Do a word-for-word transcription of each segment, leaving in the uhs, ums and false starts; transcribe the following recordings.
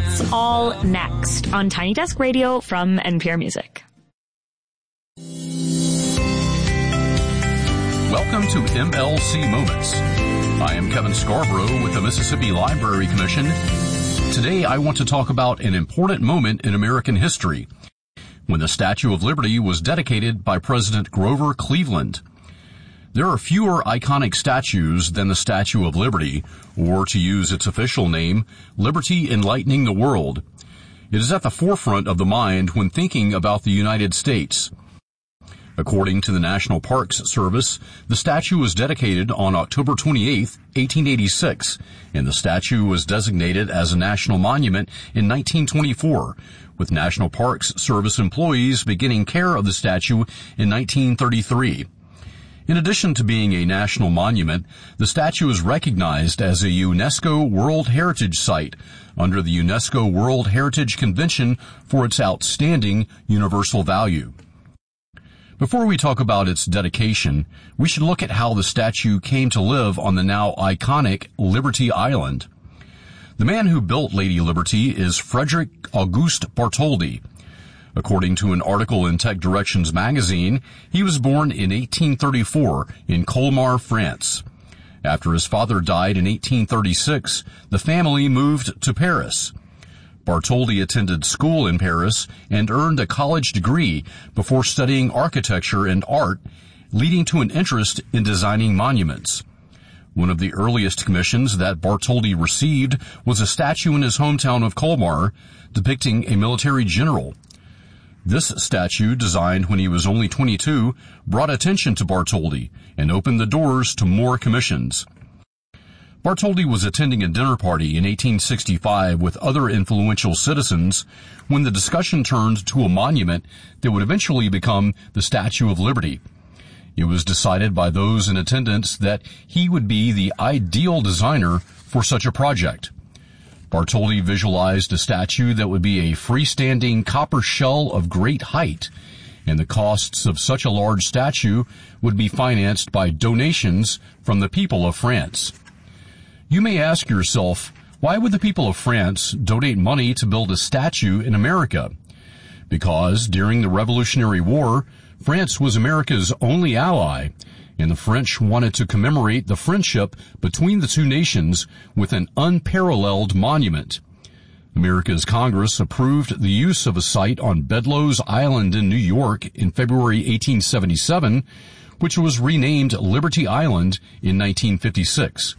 That's all next on Tiny Desk Radio from N P R Music. Welcome to M L C Moments. I am Kevin Scarborough with the Mississippi Library Commission. Today I want to talk about an important moment in American history, when the Statue of Liberty was dedicated by President Grover Cleveland. There are fewer iconic statues than the Statue of Liberty, or to use its official name, Liberty Enlightening the World. It is at the forefront of the mind when thinking about the United States. According to the National Parks Service, the statue was dedicated on October twenty-eighth, eighteen eighty-six, and the statue was designated as a national monument in nineteen twenty-four, with National Parks Service employees beginning care of the statue in nineteen thirty-three. In addition to being a national monument, the statue is recognized as a UNESCO World Heritage Site under the UNESCO World Heritage Convention for its outstanding universal value. Before we talk about its dedication, we should look at how the statue came to live on the now iconic Liberty Island. The man who built Lady Liberty is Frederick Auguste Bartholdi. According to an article in Tech Directions magazine, he was born in eighteen thirty-four in Colmar, France. After his father died in eighteen thirty-six, the family moved to Paris. Bartholdi attended school in Paris and earned a college degree before studying architecture and art, leading to an interest in designing monuments. One of the earliest commissions that Bartholdi received was a statue in his hometown of Colmar depicting a military general. This statue, designed when he was only twenty-two, brought attention to Bartholdi and opened the doors to more commissions. Bartholdi was attending a dinner party in eighteen sixty-five with other influential citizens when the discussion turned to a monument that would eventually become the Statue of Liberty. It was decided by those in attendance that he would be the ideal designer for such a project. Bartholdi visualized a statue that would be a freestanding copper shell of great height, and the costs of such a large statue would be financed by donations from the people of France. You may ask yourself, why would the people of France donate money to build a statue in America? Because during the Revolutionary War, France was America's only ally, and the French wanted to commemorate the friendship between the two nations with an unparalleled monument. America's Congress approved the use of a site on Bedloes Island in New York in February eighteen seventy-seven, which was renamed Liberty Island in nineteen fifty-six.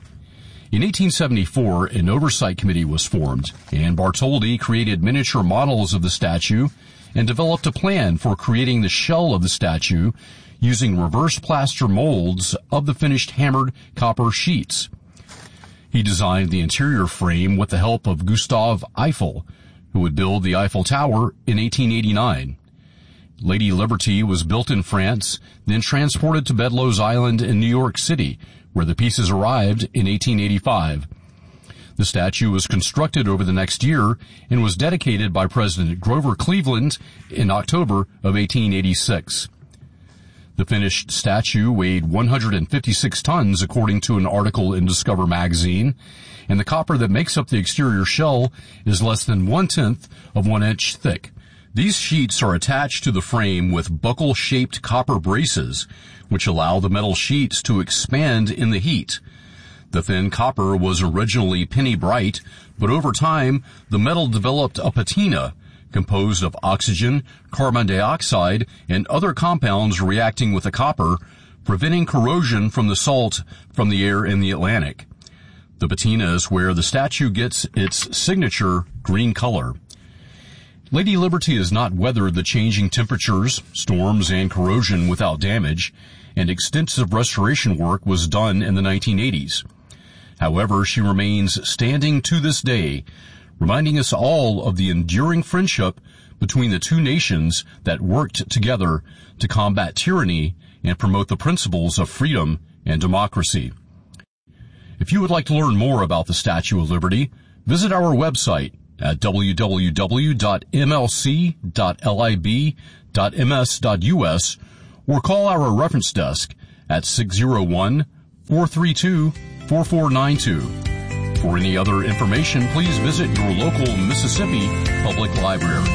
In eighteen seventy-four, an oversight committee was formed, and Bartholdi created miniature models of the statue and developed a plan for creating the shell of the statue using reverse plaster molds of the finished hammered copper sheets. He designed the interior frame with the help of Gustave Eiffel, who would build the Eiffel Tower in eighteen eighty-nine. Lady Liberty was built in France, then transported to Bedloes Island in New York City, where the pieces arrived in eighteen eighty-five. The statue was constructed over the next year and was dedicated by President Grover Cleveland in October of eighteen eighty-six. The finished statue weighed one hundred fifty-six tons, according to an article in Discover magazine, and the copper that makes up the exterior shell is less than one-tenth of one inch thick. These sheets are attached to the frame with buckle-shaped copper braces, which allow the metal sheets to expand in the heat. The thin copper was originally penny bright, but over time, the metal developed a patina, composed of oxygen, carbon dioxide, and other compounds reacting with the copper, preventing corrosion from the salt from the air in the Atlantic. The patina is where the statue gets its signature green color. Lady Liberty has not weathered the changing temperatures, storms, and corrosion without damage, and extensive restoration work was done in the nineteen eighties. However, she remains standing to this day, reminding us all of the enduring friendship between the two nations that worked together to combat tyranny and promote the principles of freedom and democracy. If you would like to learn more about the Statue of Liberty, visit our website at w w w dot m l c dot lib dot m s dot u s or call our reference desk at six zero one, four three two, four four nine two. For any other information, please visit your local Mississippi Public Library.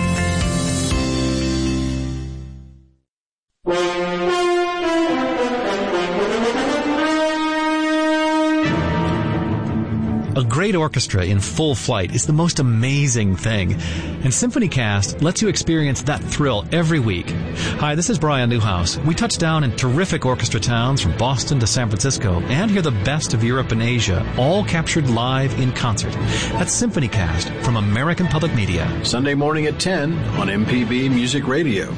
A great orchestra in full flight is the most amazing thing, and SymphonyCast lets you experience that thrill every week. Hi, this is Brian Newhouse. We touch down in terrific orchestra towns from Boston to San Francisco and hear the best of Europe and Asia, all captured live in concert. That's SymphonyCast from American Public Media. Sunday morning at ten on M P B Music Radio.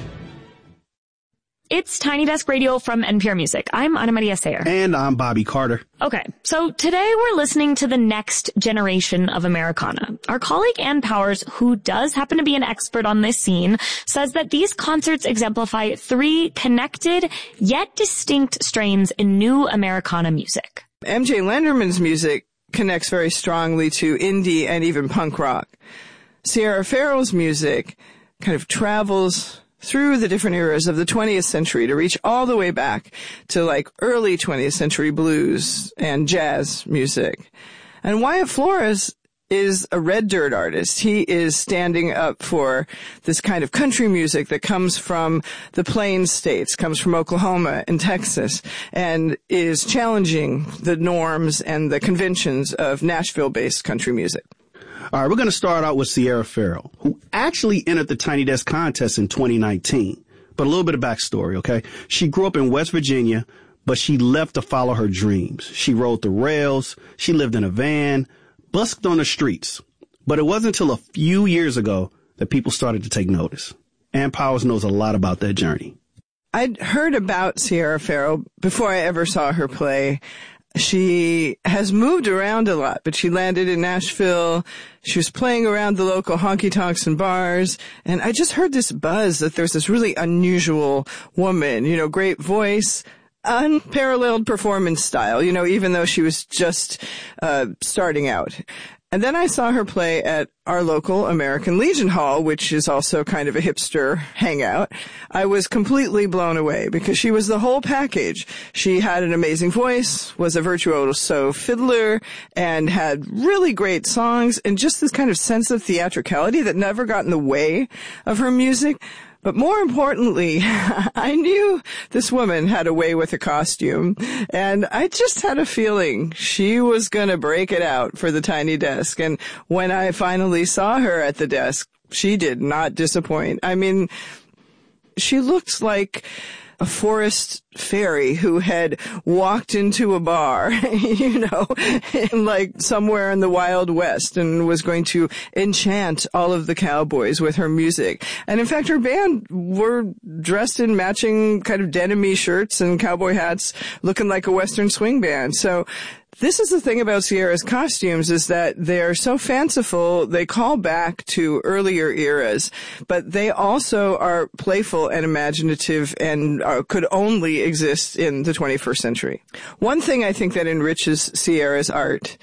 It's Tiny Desk Radio from N P R Music. I'm Ana Maria Sayer. And I'm Bobby Carter. Okay, so today we're listening to the next generation of Americana. Our colleague Ann Powers, who does happen to be an expert on this scene, says that these concerts exemplify three connected yet distinct strains in new Americana music. M J Lenderman's music connects very strongly to indie and even punk rock. Sierra Farrell's music kind of travels through the different eras of the twentieth century to reach all the way back to like early twentieth century blues and jazz music. And Wyatt Flores is a red dirt artist. He is standing up for this kind of country music that comes from the Plains states, comes from Oklahoma and Texas, and is challenging the norms and the conventions of Nashville-based country music. All right, we're going to start out with Sierra Farrell, who actually entered the Tiny Desk contest in twenty nineteen. But a little bit of backstory, okay? She grew up in West Virginia, but she left to follow her dreams. She rode the rails, she lived in a van, busked on the streets. But it wasn't until a few years ago that people started to take notice. Ann Powers knows a lot about that journey. I'd heard about Sierra Farrell before I ever saw her play. She has moved around a lot, but she landed in Nashville. She was playing around the local honky-tonks and bars, and I just heard this buzz that there's this really unusual woman, you know, great voice, unparalleled performance style, you know, even though she was just uh starting out. And then I saw her play at our local American Legion Hall, which is also kind of a hipster hangout. I was completely blown away because she was the whole package. She had an amazing voice, was a virtuoso fiddler, and had really great songs and just this kind of sense of theatricality that never got in the way of her music. But more importantly, I knew this woman had a way with a costume, and I just had a feeling she was going to break it out for the Tiny Desk. And when I finally saw her at the desk, she did not disappoint. I mean, she looked like a forest fairy who had walked into a bar, you know, in like somewhere in the Wild West and was going to enchant all of the cowboys with her music. And in fact, her band were dressed in matching kind of denim-y shirts and cowboy hats, looking like a Western swing band. So this is the thing about Sierra's costumes, is that they're so fanciful, they call back to earlier eras, but they also are playful and imaginative and are, could only exist in the twenty-first century. One thing I think that enriches Sierra's art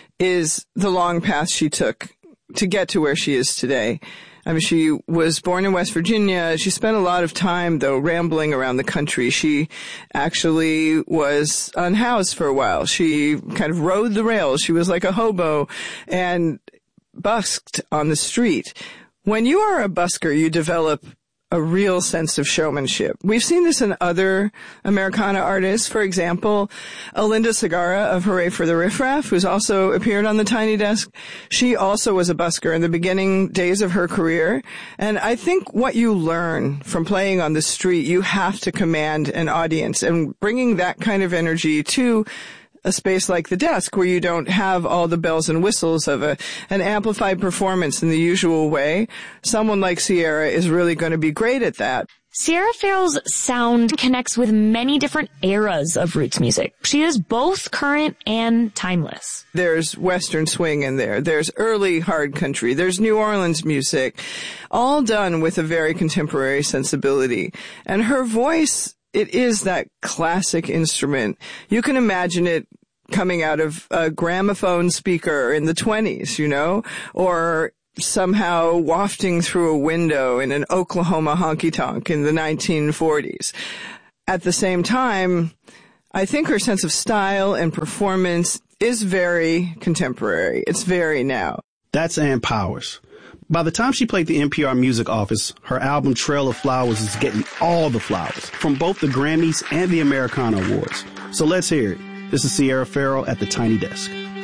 is the long path she took to get to where she is today. I mean, she was born in West Virginia. She spent a lot of time, though, rambling around the country. She actually was unhoused for a while. She kind of rode the rails. She was like a hobo and busked on the street. When you are a busker, you develop a real sense of showmanship. We've seen this in other Americana artists. For example, Alinda Segarra of Hooray for the Riff Raff, who's also appeared on the Tiny Desk. She also was a busker in the beginning days of her career. And I think what you learn from playing on the street, you have to command an audience, and bringing that kind of energy to a space like the desk where you don't have all the bells and whistles of a, an amplified performance in the usual way. Someone like Sierra is really going to be great at that. Sierra Farrell's sound connects with many different eras of roots music. She is both current and timeless. There's Western swing in there. There's early hard country. There's New Orleans music, all done with a very contemporary sensibility. And her voice, it is that classic instrument. You can imagine it coming out of a gramophone speaker in the twenties, you know, or somehow wafting through a window in an Oklahoma honky-tonk in the nineteen forties. At the same time, I think her sense of style and performance is very contemporary. It's very now. That's Ann Powers. By the time she played the N P R Music Office, her album Trail of Flowers is getting all the flowers from both the Grammys and the Americana Awards. So let's hear it. This is Sierra Farrell at the Tiny Desk.